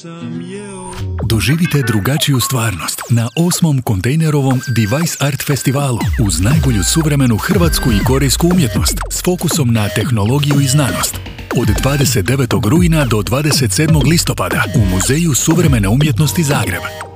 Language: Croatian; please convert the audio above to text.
Doživite drugačiju stvarnost na 8. kontejnerovom Device Art Festivalu uz najbolju suvremenu hrvatsku i korejsku umjetnost s fokusom na tehnologiju i znanost. Od 29. rujna do 27. listopada u Muzeju suvremene umjetnosti Zagreb.